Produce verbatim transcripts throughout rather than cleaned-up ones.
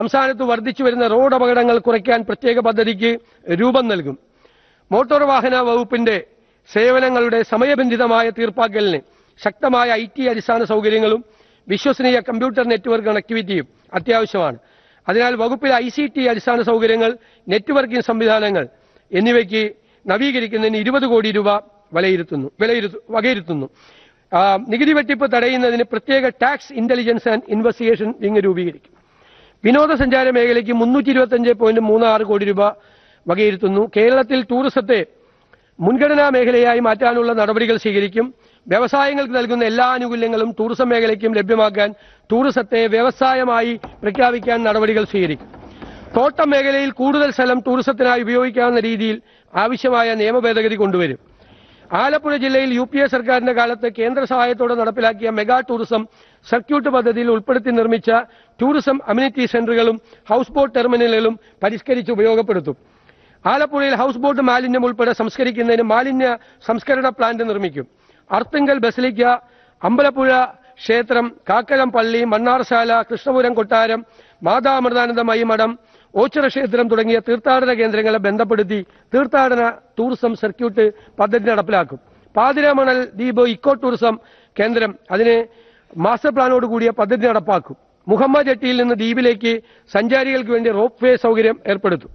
സംസ്ഥാനത്ത് വർദ്ധിച്ചു വരുന്ന റോഡ് അപകടങ്ങൾ കുറയ്ക്കാൻ പ്രത്യേക പദ്ധതിക്ക് രൂപം നൽകും. മോട്ടോർ വാഹന വകുപ്പിന്റെ സേവനങ്ങളുടെ സമയബന്ധിതമായ തീർപ്പാക്കലിന് ശക്തമായ ഐ ടി അടിസ്ഥാന സൗകര്യങ്ങളും വിശ്വസനീയ കമ്പ്യൂട്ടർ നെറ്റ്വർക്ക് കണക്ടിവിറ്റിയും അത്യാവശ്യമാണ്. അതിനാൽ വകുപ്പിലെ ഐ സി ടി അടിസ്ഥാന സൗകര്യങ്ങൾ, നെറ്റ്വർക്കിംഗ് സംവിധാനങ്ങൾ എന്നിവയ്ക്ക് നവീകരിക്കുന്നതിന് ഇരുപത് കോടി രൂപ വിലയിരുത്തുന്നു വിലയിരുത്തു വകയിരുത്തുന്നു. നികുതി വെട്ടിപ്പ് തടയുന്നതിന് പ്രത്യേക tax intelligence and investigation wing രൂപീകരിക്കും. വിനോദസഞ്ചാര മേഖലയ്ക്ക് മുന്നൂറ്റി ഇരുപത്തി അഞ്ച് പോയിന്റ് മൂന്ന് ആറ് കോടി രൂപ വകയിരുത്തുന്നു. കേരളത്തിൽ ടൂറിസത്തെ മുൻഗണനാ മേഖലയായി മാറ്റാനുള്ള നടപടികൾ സ്വീകരിക്കും. വ്യവസായങ്ങൾക്ക് നൽകുന്ന എല്ലാ ആനുകൂല്യങ്ങളും ടൂറിസം മേഖലയ്ക്കും ലഭ്യമാക്കാൻ ടൂറിസത്തെ വ്യവസായമായി പ്രഖ്യാപിക്കാൻ നടപടികൾ സ്വീകരിക്കും. തോട്ടം മേഖലയിൽ കൂടുതൽ സ്ഥലം ടൂറിസത്തിനായി ഉപയോഗിക്കാവുന്ന രീതിയിൽ ആവശ്യമായ നിയമ ഭേദഗതി കൊണ്ടുവരും. ആലപ്പുഴ ജില്ലയിൽ യു പി എ സർക്കാരിന്റെ കാലത്ത് കേന്ദ്ര സഹായത്തോടെ നടപ്പിലാക്കിയ മെഗാ ടൂറിസം സർക്യൂട്ട് പദ്ധതിയിൽ ഉൾപ്പെടുത്തി നിർമ്മിച്ച ടൂറിസം അമ്യൂണിറ്റി സെന്ററുകളും ഹൌസ് ബോട്ട് ടെർമിനലുകളും പരിഷ്കരിച്ച് ഉപയോഗപ്പെടുത്തും. ആലപ്പുഴയിൽ ഹൌസ് ബോട്ട് മാലിന്യം ഉൾപ്പെടെ സംസ്കരിക്കുന്നതിന് മാലിന്യ സംസ്കരണ പ്ലാന്റ് നിർമ്മിക്കും. അർത്തുങ്കൽ ബസലിക്ക, അമ്പലപ്പുഴ ക്ഷേത്രം, കാക്കരം പള്ളി, മണ്ണാർശാല, കൃഷ്ണപുരം കൊട്ടാരം, മാതാമൃതാനന്ദമയി മഠം, ഓച്ചിറ ക്ഷേത്രം തുടങ്ങിയ തീർത്ഥാടന കേന്ദ്രങ്ങളെ ബന്ധപ്പെടുത്തി തീർത്ഥാടന ടൂറിസം സർക്യൂട്ട് പദ്ധതി നടപ്പിലാക്കും. പാതിരാമണൽ ദ്വീപ് ഇക്കോ ടൂറിസം കേന്ദ്രം അതിന് മാസ്റ്റർ പ്ലാനോട് കൂടിയ പദ്ധതി നടപ്പാക്കും. മുഹമ്മദ് ജട്ടിയിൽ നിന്ന് ദ്വീപിലേക്ക് സഞ്ചാരികൾക്ക് വേണ്ടി റോപ്പ് വേ സൗകര്യം ഏർപ്പെടുത്തും.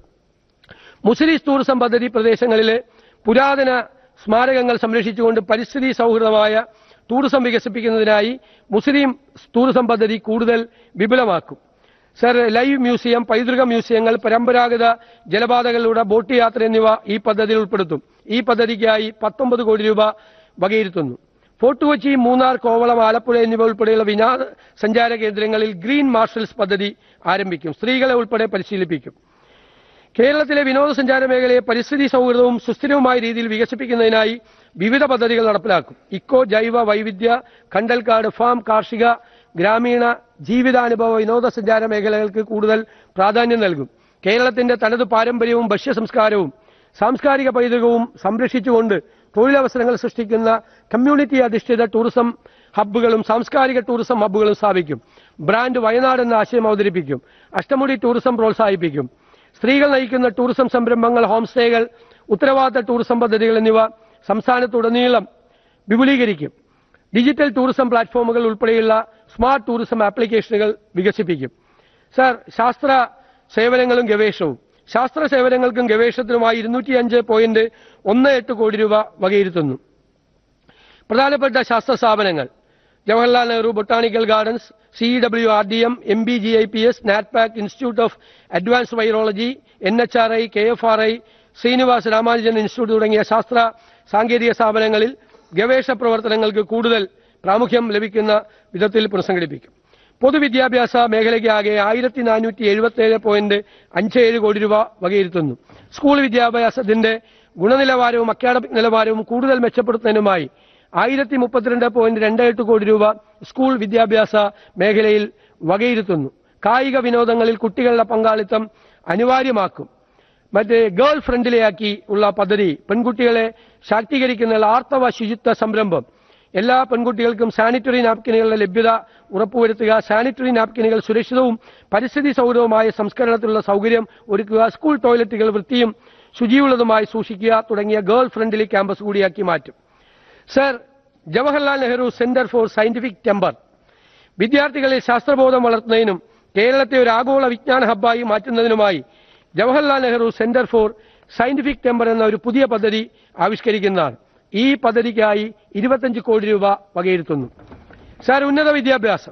മുസ്ലിം ടൂറിസം പദ്ധതി പ്രദേശങ്ങളിലെ പുരാതന സ്മാരകങ്ങൾ സംരക്ഷിച്ചുകൊണ്ട് പരിസ്ഥിതി സൗഹൃദമായ ടൂറിസം വികസിപ്പിക്കുന്നതിനായി മുസ്ലിം ടൂറിസം പദ്ധതി കൂടുതൽ വിപുലമാക്കും. സർ, ലൈവ് മ്യൂസിയം, പൈതൃക മ്യൂസിയങ്ങൾ, പരമ്പരാഗത ജലപാതകളിലൂടെ ബോട്ട് യാത്ര എന്നിവ ഈ പദ്ധതിയിൽ ഉൾപ്പെടുത്തും. ഈ പദ്ധതിക്കായി പത്തൊമ്പത് കോടി രൂപ വകയിരുത്തുന്നു. ഫോർട്ട് കൊച്ചി, മൂന്നാർ, കോവളം, ആലപ്പുഴ എന്നിവ ഉൾപ്പെടെയുള്ള വിനോദ സഞ്ചാര കേന്ദ്രങ്ങളിൽ ഗ്രീൻ മാർഷൽസ് പദ്ധതി ആരംഭിക്കും. സ്ത്രീകളെ ഉൾപ്പെടെ പരിശീലിപ്പിക്കും. കേരളത്തിലെ വിനോദസഞ്ചാര മേഖലയെ പരിസ്ഥിതി സൗഹൃദവും സുസ്ഥിരവുമായ രീതിയിൽ വികസിപ്പിക്കുന്നതിനായി വിവിധ പദ്ധതികൾ നടപ്പിലാക്കും. ഇക്കോ, ജൈവ വൈവിധ്യ, കണ്ടൽക്കാട് ഫാം, കാർഷിക, ഗ്രാമീണ ജീവിതാനുഭവ വിനോദസഞ്ചാര മേഖലകൾക്ക് കൂടുതൽ പ്രാധാന്യം നൽകും. കേരളത്തിന്റെ തനത് പാരമ്പര്യവും ഭക്ഷ്യ സംസ്കാരവും സാംസ്കാരിക പൈതൃകവും സംരക്ഷിച്ചുകൊണ്ട് തൊഴിലവസരങ്ങൾ സൃഷ്ടിക്കുന്ന കമ്മ്യൂണിറ്റി അധിഷ്ഠിത ടൂറിസം ഹബ്ബുകളും സാംസ്കാരിക ടൂറിസം ഹബ്ബുകളും സ്ഥാപിക്കും. ബ്രാൻഡ് വയനാട് എന്ന ആശയം അവതരിപ്പിക്കും. അഷ്ടമുടി ടൂറിസം പ്രോത്സാഹിപ്പിക്കും. സ്ത്രീകൾ നയിക്കുന്ന ടൂറിസം സംരംഭങ്ങൾ, ഹോം സ്റ്റേകൾ, ഉത്തരവാദിത്ത ടൂറിസം പദ്ധതികൾ എന്നിവ സംസ്ഥാനത്തുടനീളം വിപുലീകരിക്കും. ഡിജിറ്റൽ ടൂറിസം പ്ലാറ്റ്ഫോമുകൾ ഉൾപ്പെടെയുള്ള സ്മാർട്ട് ടൂറിസം ആപ്ലിക്കേഷനുകൾ വികസിപ്പിക്കും. സർ, ശാസ്ത്ര സേവനങ്ങളും ഗവേഷണവും ശാസ്ത്ര സേവനങ്ങൾക്കും ഗവേഷണത്തിനുമായി ഇരുന്നൂറ്റി അഞ്ച് പോയിന്റ് ഒന്ന് എട്ട് കോടി രൂപ വകയിരുത്തുന്നു. പ്രധാനപ്പെട്ട ശാസ്ത്ര സ്ഥാപനങ്ങൾ: Jawaharlal Nehru botanical gardens, C W R D M, M B G I P S, NATPAC, institute of advanced virology, N H R I, K F R I, Srinivas Ramanujan institute തുടങ്ങിയ ശാസ്ത്ര സാങ്കേതിക സ്ഥാപനങ്ങളിൽ ഗവേഷണ പ്രവർത്തനങ്ങൾക്ക് കൂടുതൽ പ്രാമുഖ്യം ലഭിക്കുന്ന വിധത്തിൽ പുനഃസംഘടിപ്പിക്കും. പൊതുവിദ്യാഭ്യാസ മേഖലയ്ക്കാകെ ആയിരത്തി നാനൂറ്റി എഴുപത്തി ഏഴ് പോയിന്റ് അഞ്ച് ഏഴ് കോടി രൂപ വകയിരുത്തുന്നു. സ്കൂൾ വിദ്യാഭ്യാസത്തിന്റെ ഗുണനിലവാരവും അക്കാഡമിക് നിലവാരവും കൂടുതൽ മെച്ചപ്പെടുത്തുന്നതിനുമായി ആയിരത്തി മുപ്പത്തിരണ്ട് പോയിന്റ് രണ്ട് എട്ട് കോടി രൂപ സ്കൂൾ വിദ്യാഭ്യാസ മേഖലയിൽ വകയിരുത്തുന്നു. കായിക വിനോദങ്ങളിൽ കുട്ടികളുടെ പങ്കാളിത്തം അനിവാര്യമാക്കും. മറ്റ് ഗേൾ ഫ്രണ്ട്ലിയാക്കി ഉള്ള പദ്ധതി, പെൺകുട്ടികളെ ശാക്തീകരിക്കുന്ന ആർത്തവ ശുചിത്വ സംരംഭം, എല്ലാ പെൺകുട്ടികൾക്കും സാനിറ്ററി നാപ്കിനുകളുടെ ലഭ്യത ഉറപ്പുവരുത്തുക, സാനിറ്ററി നാപ്കിനുകൾ സുരക്ഷിതവും പരിസ്ഥിതി സൗഹൃദവുമായ സംസ്കരണത്തിലുള്ള സൗകര്യം ഒരുക്കുക, സ്കൂൾ ടോയ്ലറ്റുകൾ വൃത്തിയും ശുചിയുള്ളതുമായി സൂക്ഷിക്കുക തുടങ്ങിയ ഗേൾ ഫ്രണ്ട്ലി ക്യാമ്പസ് കൂടിയാക്കി മാറ്റും. Sir, Jawaharlal Nehru centre for scientific temper വിദ്യാർത്ഥികളിൽ ശാസ്ത്രബോധം വളർത്തുന്നതിനും കേരളത്തെ ഒരു ആഗോള വിജ്ഞാന ഹബ്ബായി മാറ്റുന്നതിനുമായി Jawaharlal Nehru centre for scientific temper എന്ന ഒരു പുതിയ പദ്ധതി ആവിഷ്കരിക്കുന്നതാണ്. ഈ പദ്ധതിക്കായി ഇരുപത്തഞ്ച് കോടി രൂപ വകയിരുത്തുന്നു. സാർ, ഉന്നത വിദ്യാഭ്യാസം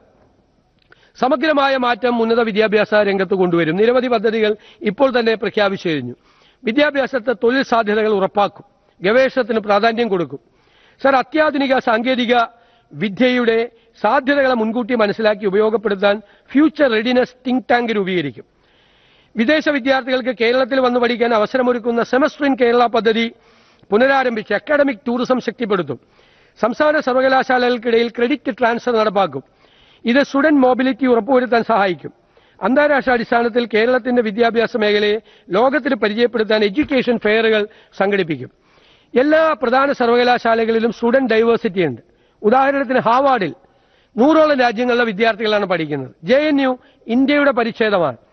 സമഗ്രമായ മാറ്റം ഉന്നത വിദ്യാഭ്യാസ രംഗത്ത് കൊണ്ടുവരും. നിരവധി പദ്ധതികൾ ഇപ്പോൾ തന്നെ പ്രഖ്യാപിച്ചു കഴിഞ്ഞു. വിദ്യാഭ്യാസത്തെ തൊഴിൽ സാധ്യതകൾ ഉറപ്പാക്കും. ഗവേഷണത്തിന് പ്രാധാന്യം കൊടുക്കും. സാർ, അത്യാധുനിക സാങ്കേതിക വിദ്യയുടെ സാധ്യതകളെ മുൻകൂട്ടി മനസ്സിലാക്കി ഉപയോഗപ്പെടുത്താൻ ഫ്യൂച്ചർ റെഡിനെസ് തിങ്ക് ടാങ്ക് രൂപീകരിക്കും. വിദേശ വിദ്യാർത്ഥികൾക്ക് കേരളത്തിൽ വന്നു പഠിക്കാൻ അവസരമൊരുക്കുന്ന സെമസ്റ്റർ ഇൻ കേരള പദ്ധതി പുനരാരംഭിച്ച് അക്കാഡമിക് ടൂറിസം ശക്തിപ്പെടുത്തും. സംസ്ഥാന സർവകലാശാലകൾക്കിടയിൽ ക്രെഡിറ്റ് ട്രാൻസ്ഫർ നടപ്പാക്കും. ഇത് സ്റ്റുഡന്റ് മൊബിലിറ്റി ഉറപ്പുവരുത്താൻ സഹായിക്കും. അന്താരാഷ്ട്ര അടിസ്ഥാനത്തിൽ കേരളത്തിന്റെ വിദ്യാഭ്യാസ മേഖലയെ ലോകത്തിന് പരിചയപ്പെടുത്താൻ എഡ്യൂക്കേഷൻ ഫെയറുകൾ സംഘടിപ്പിക്കും. എല്ലാ പ്രധാന സർവകലാശാലകളിലും സ്റ്റുഡന്റ് ഡൈവേഴ്സിറ്റി ഉണ്ട്. ഉദാഹരണത്തിന് ഹാർവാർഡിൽ നൂറോളം രാജ്യങ്ങളിലെ വിദ്യാർത്ഥികളാണ് പഠിക്കുന്നത്. ജെ എൻ യു ഇന്ത്യയുടെ പരിച്ഛേദമാണ്.